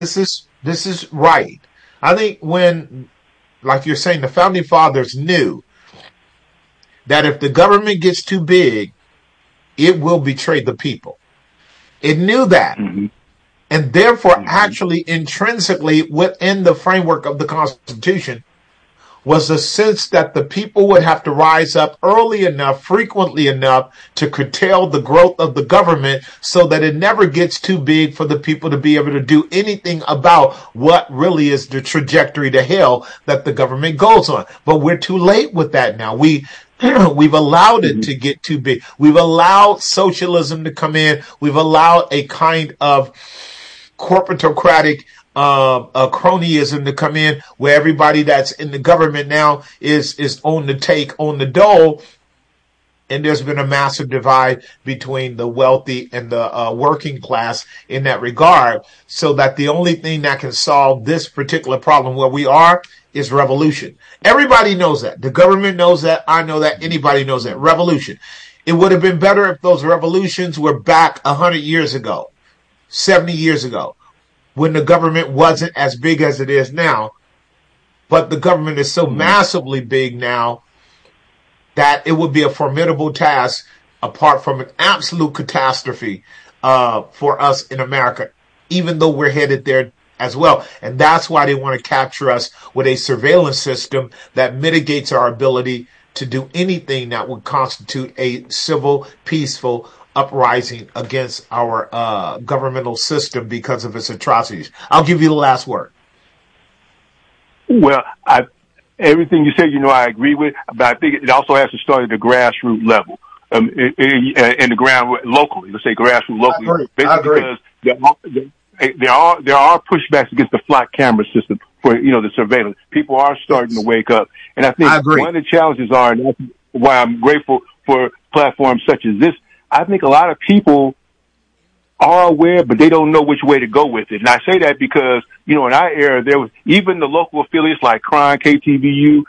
this is right. I think when, like you're saying, the founding fathers knew that if the government gets too big, it will betray the people. It knew that. Mm-hmm. And therefore, Mm-hmm. actually, intrinsically within the framework of the Constitution was a sense that the people would have to rise up early enough, frequently enough to curtail the growth of the government so that it never gets too big for the people to be able to do anything about what really is the trajectory to hell that the government goes on. But we're too late with that now. We've allowed it to get too big. We've allowed socialism to come in. We've allowed a kind of corporatocratic a cronyism to come in, where everybody that's in the government now is on the take, on the dole, and there's been a massive divide between the wealthy and the working class in that regard, so that the only thing that can solve this particular problem where we are is revolution. Everybody knows that. The government knows that. I know that. Anybody knows that. Revolution. It would have been better if those revolutions were back 100 years ago, 70 years ago, when the government wasn't as big as it is now. But the government is so massively big now that it would be a formidable task, apart from an absolute catastrophe for us in America, even though we're headed there as well. And that's why they want to capture us with a surveillance system that mitigates our ability to do anything that would constitute a civil, peaceful uprising against our governmental system because of its atrocities. I'll give you the last word. Well, everything you said, I agree with, but I think it also has to start at the grassroots level, in the ground locally. Let's say grassroots locally, basically, because there are pushbacks against the flock camera system for the surveillance. People are starting to wake up, and I think one of the challenges are, and that's why I'm grateful for platforms such as this. I think a lot of people are aware, but they don't know which way to go with it. And I say that because, in our era, there was even the local affiliates like Crime, KTVU,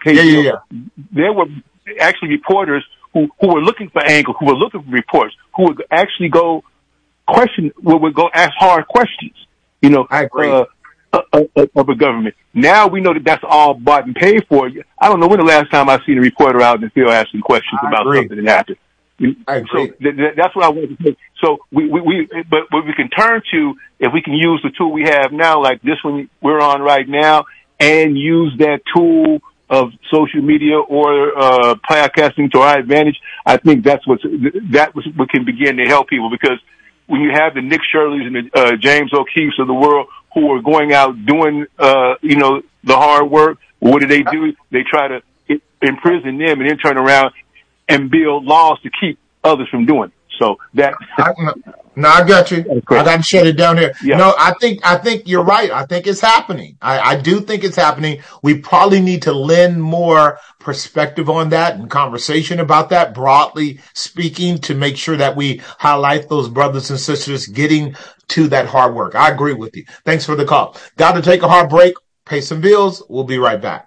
there were actually reporters who were looking for angles, who were looking for reports, who would actually go would go ask hard questions, I agree. Of a government. Now we know that that's all bought and paid for. I don't know when the last time I seen a reporter out in the field asking questions about something that happened. I agree. So that's what I wanted to say. So but what we can turn to, if we can use the tool we have now, like this one we're on right now, and use that tool of social media or podcasting to our advantage, I think that was what can begin to help people. Because when you have the Nick Shirleys and the James O'Keefes of the world who are going out doing the hard work, what do? They try to imprison them and then turn around and build laws to keep others from doing it. So that. I got you. I got to shut it down here. Yeah. No, I think you're right. I think it's happening. I do think it's happening. We probably need to lend more perspective on that and conversation about that, broadly speaking, to make sure that we highlight those brothers and sisters getting to that hard work. I agree with you. Thanks for the call. Got to take a hard break, pay some bills. We'll be right back.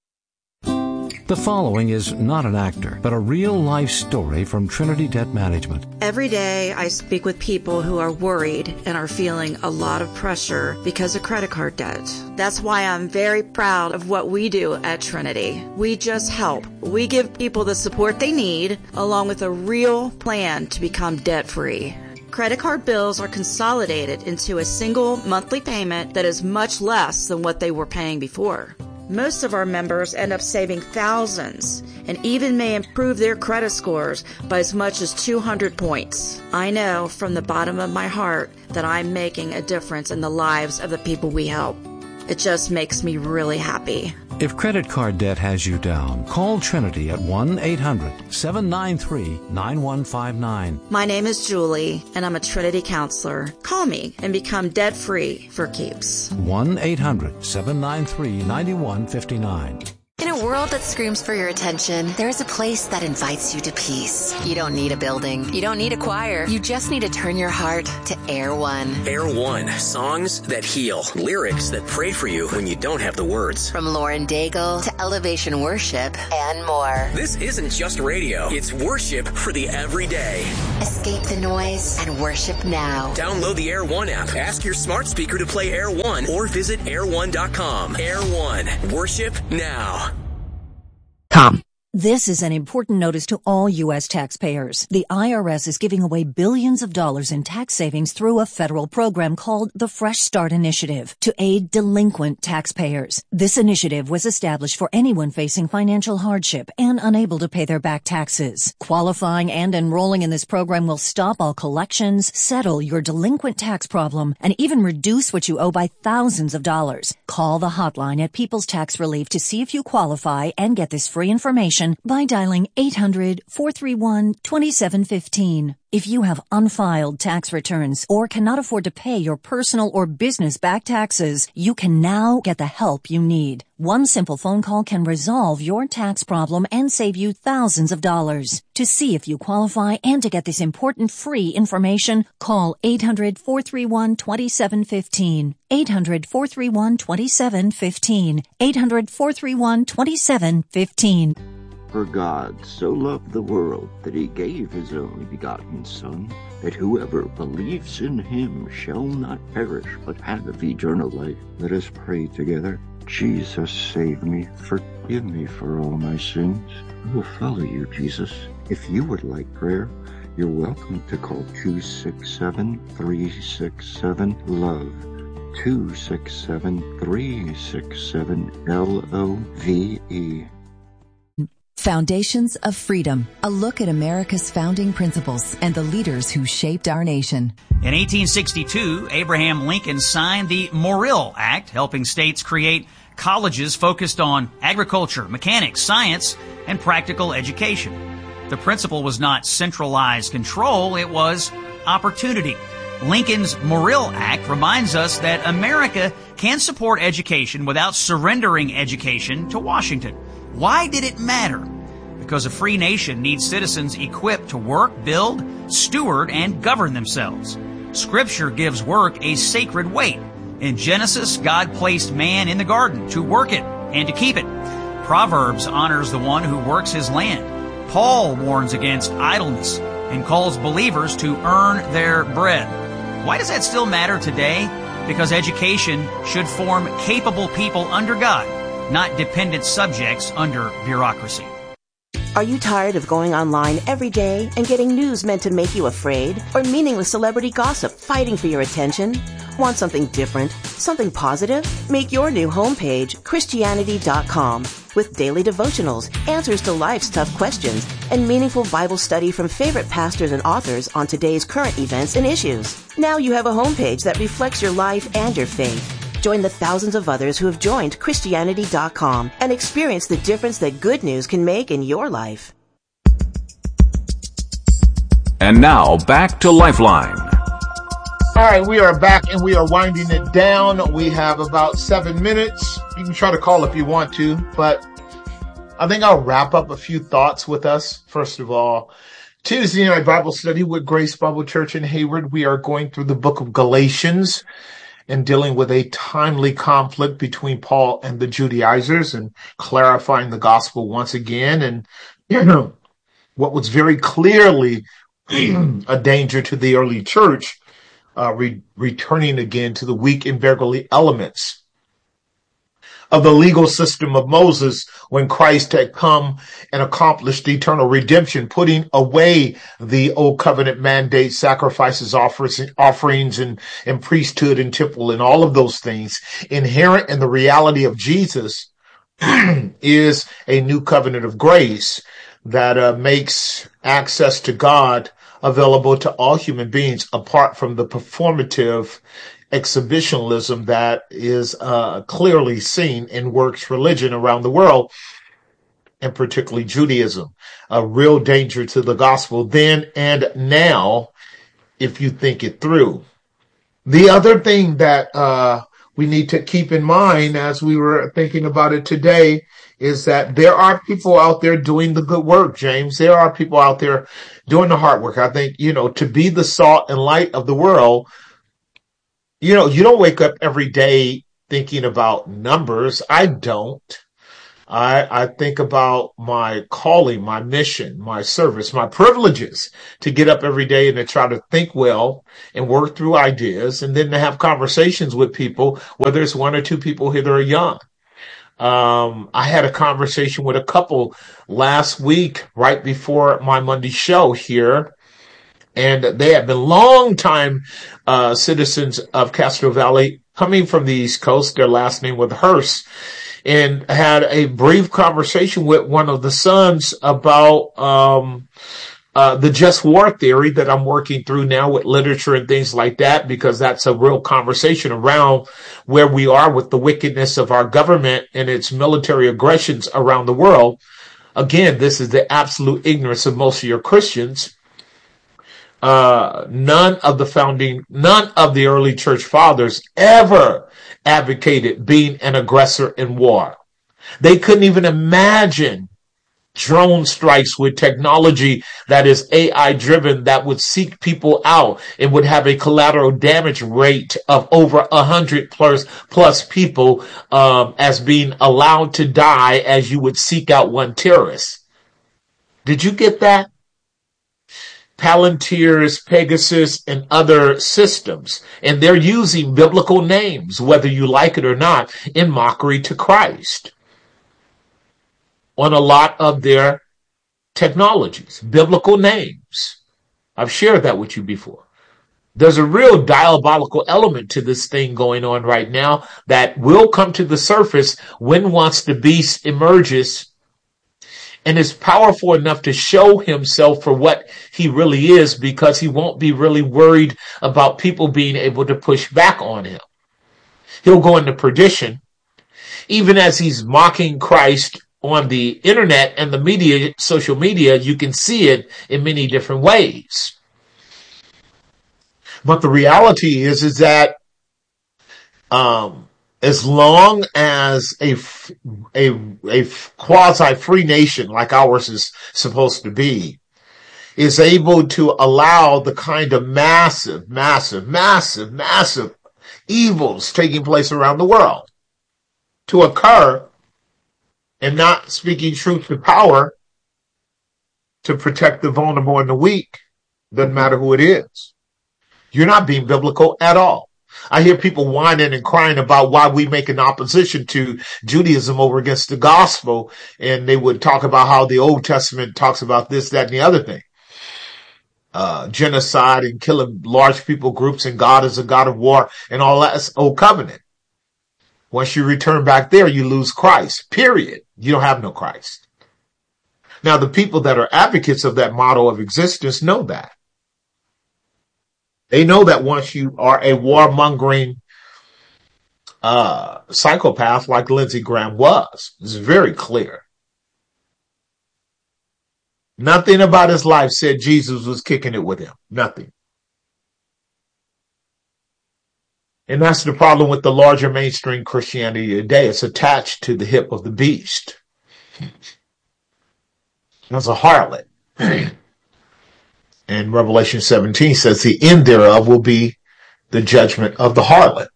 The following is not an actor, but a real-life story from Trinity Debt Management. Every day I speak with people who are worried and are feeling a lot of pressure because of credit card debt. That's why I'm very proud of what we do at Trinity. We just help. We give people the support they need, along with a real plan to become debt-free. Credit card bills are consolidated into a single monthly payment that is much less than what they were paying before. Most of our members end up saving thousands and even may improve their credit scores by as much as 200 points. I know from the bottom of my heart that I'm making a difference in the lives of the people we help. It just makes me really happy. If credit card debt has you down, call Trinity at 1-800-793-9159. My name is Julie, and I'm a Trinity counselor. Call me and become debt-free for keeps. 1-800-793-9159. In a a world that screams for your attention, there is a place that invites you to peace. You don't need a building. You don't need a choir. You just need to turn your heart to Air One. Air One. Songs that heal. Lyrics that pray for you when you don't have the words. From Lauren Daigle to Elevation Worship and more. This isn't just radio. It's worship for the everyday. Escape the noise and worship now. Download the Air One app. Ask your smart speaker to play Air One or visit air1.com. Air One. Worship now. This is an important notice to all U.S. taxpayers. The IRS is giving away billions of dollars in tax savings through a federal program called the Fresh Start Initiative to aid delinquent taxpayers. This initiative was established for anyone facing financial hardship and unable to pay their back taxes. Qualifying and enrolling in this program will stop all collections, settle your delinquent tax problem, and even reduce what you owe by thousands of dollars. Call the hotline at People's Tax Relief to see if you qualify and get this free information by dialing 800-431-2715. If you have unfiled tax returns or cannot afford to pay your personal or business back taxes, you can now get the help you need. One simple phone call can resolve your tax problem and save you thousands of dollars. To see if you qualify and to get this important free information, call 800-431-2715. 800-431-2715. 800-431-2715. For God so loved the world that he gave his only begotten Son, that whoever believes in him shall not perish, but have eternal life. Let us pray together. Jesus, save me. Forgive me for all my sins. I will follow you, Jesus. If you would like prayer, you're welcome to call 267-367-LOVE. 267-367-LOVE. Foundations of Freedom, a look at America's founding principles and the leaders who shaped our nation. In 1862, Abraham Lincoln signed the Morrill Act, helping states create colleges focused on agriculture, mechanics, science, and practical education. The principle was not centralized control, it was opportunity. Lincoln's Morrill Act reminds us that America can support education without surrendering education to Washington. Why did it matter? Because a free nation needs citizens equipped to work, build, steward, and govern themselves. Scripture gives work a sacred weight. In Genesis, God placed man in the garden to work it and to keep it. Proverbs honors the one who works his land. Paul warns against idleness and calls believers to earn their bread. Why does that still matter today? Because education should form capable people under God, not dependent subjects under bureaucracy. Are you tired of going online every day and getting news meant to make you afraid? Or meaningless celebrity gossip fighting for your attention? Want something different? Something positive? Make your new homepage Christianity.com with daily devotionals, answers to life's tough questions, and meaningful Bible study from favorite pastors and authors on today's current events and issues. Now you have a homepage that reflects your life and your faith. Join the thousands of others who have joined Christianity.com and experience the difference that good news can make in your life. And now, back to Lifeline. All right, we are back and we are winding it down. We have about 7 minutes. You can try to call if you want to, but I think I'll wrap up a few thoughts with us. First of all, Tuesday night Bible study with Grace Bible Church in Hayward. We are going through the book of Galatians and dealing with a timely conflict between Paul and the Judaizers and clarifying the gospel once again. And, what was very clearly a danger to the early church, returning again to the weak and beggarly elements of the legal system of Moses when Christ had come and accomplished eternal redemption, putting away the old covenant mandates, sacrifices, offerings, and priesthood and temple and all of those things. Inherent in the reality of Jesus is a new covenant of grace that makes access to God available to all human beings apart from the performative exhibitionism that is clearly seen in works religion around the world, and particularly Judaism. A real danger to the gospel then and now, if you think it through. The other thing that we need to keep in mind as we were thinking about it today is that there are people out there doing the good work, James. There are people out there doing the hard work. I think, to be the salt and light of the world, you don't wake up every day thinking about numbers. I don't. I think about my calling, my mission, my service, my privileges to get up every day and to try to think well and work through ideas and then to have conversations with people, whether it's one or two people here that are young. I had a conversation with a couple last week right before my Monday show here, and they had been longtime citizens of Castro Valley coming from the East Coast. Their last name was Hearst. And had a brief conversation with one of the sons about the just war theory that I'm working through now with literature and things like that, because that's a real conversation around where we are with the wickedness of our government and its military aggressions around the world. Again, this is the absolute ignorance of most of your Christians. None of the early church fathers ever advocated being an aggressor in war. They couldn't even imagine drone strikes with technology that is AI driven that would seek people out and would have a collateral damage rate of over 100 plus people as being allowed to die as you would seek out one terrorist. Did you get that? Palantirs, Pegasus, and other systems. And they're using biblical names, whether you like it or not, in mockery to Christ on a lot of their technologies, biblical names. I've shared that with you before. There's a real diabolical element to this thing going on right now that will come to the surface when once the beast emerges and is powerful enough to show himself for what he really is, because he won't be really worried about people being able to push back on him. He'll go into perdition, even as he's mocking Christ on the internet and the media, social media. You can see it in many different ways. But the reality is that as long as a quasi-free nation like ours is supposed to be is able to allow the kind of massive evils taking place around the world to occur and not speaking truth to power to protect the vulnerable and the weak, doesn't matter who it is. You're not being biblical at all. I hear people whining and crying about why we make an opposition to Judaism over against the gospel, and they would talk about how the Old Testament talks about this, that, and the other thing. Genocide and killing large people groups, and God is a God of war, and all that's Old Covenant. Once you return back there, you lose Christ, period. You don't have no Christ. Now, the people that are advocates of that model of existence know that. They know that once you are a warmongering psychopath like Lindsey Graham was, it's very clear. Nothing about his life said Jesus was kicking it with him. Nothing. And that's the problem with the larger mainstream Christianity today. It's attached to the hip of the beast. That's a harlot. And Revelation 17 says the end thereof will be the judgment of the harlot.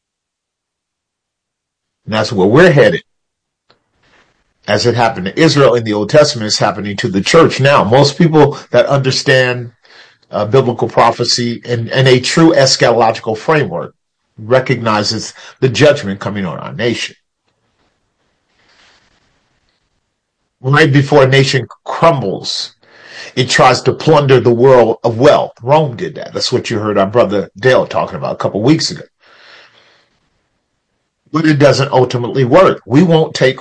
And that's where we're headed. As it happened to Israel in the Old Testament, it's happening to the church now. Most people that understand biblical prophecy and a true eschatological framework recognizes the judgment coming on our nation. Right before a nation crumbles, it tries to plunder the world of wealth. Rome did that. That's what you heard our brother Dale talking about a couple weeks ago. But it doesn't ultimately work. We won't take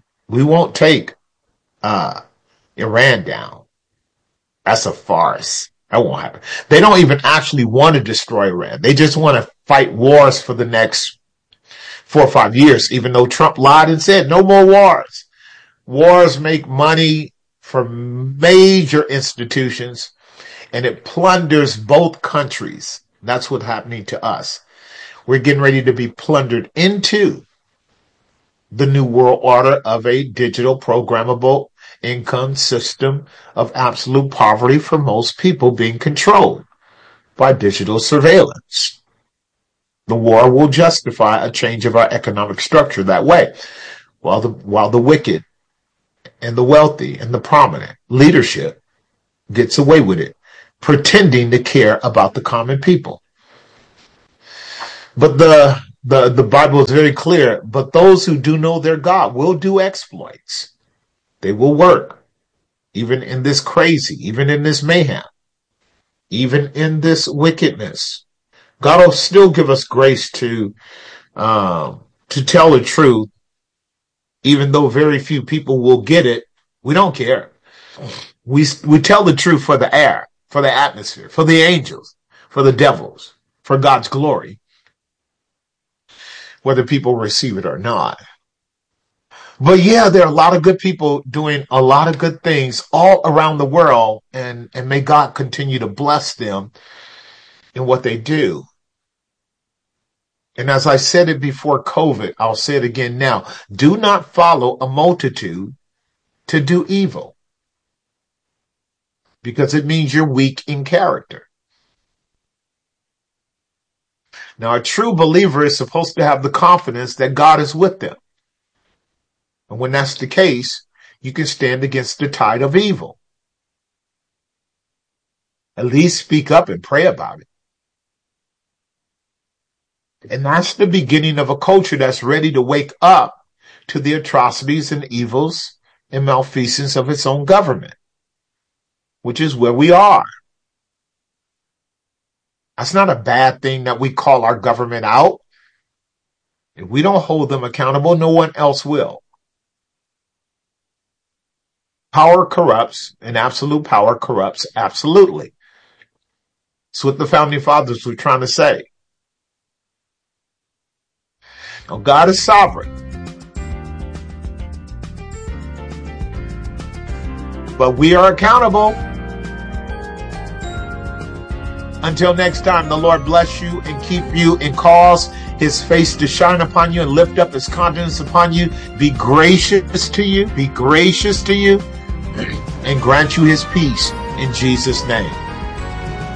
Iran down. That's a farce. That won't happen. They don't even actually want to destroy Iran. They just want to fight wars for the next 4 or 5 years, even though Trump lied and said no more wars. Wars make money for major institutions, and it plunders both countries. That's what's happening to us. We're getting ready to be plundered into the new world order of a digital programmable income system of absolute poverty for most people being controlled by digital surveillance. The war will justify a change of our economic structure that way, while the wicked and the wealthy and the prominent leadership gets away with it, pretending to care about the common people. But the Bible is very clear, but those who do know their God will do exploits. They will work, even in this crazy, even in this mayhem, even in this wickedness. God will still give us grace to tell the truth, even though very few people will get it. We don't care. We tell the truth for the air, for the atmosphere, for the angels, for the devils, for God's glory, whether people receive it or not. But yeah, there are a lot of good people doing a lot of good things all around the world, and may God continue to bless them in what they do. And as I said it before COVID, I'll say it again now. Do not follow a multitude to do evil, because it means you're weak in character. Now, a true believer is supposed to have the confidence that God is with them. And when that's the case, you can stand against the tide of evil. At least speak up and pray about it. And that's the beginning of a culture that's ready to wake up to the atrocities and evils and malfeasance of its own government, which is where we are. That's not a bad thing that we call our government out. If we don't hold them accountable, no one else will. Power corrupts, and absolute power corrupts absolutely. That's what the founding fathers were trying to say. Now, God is sovereign. But we are accountable. Until next time, the Lord bless you and keep you and cause his face to shine upon you and lift up his countenance upon you. Be gracious to you, and grant you his peace in Jesus' name.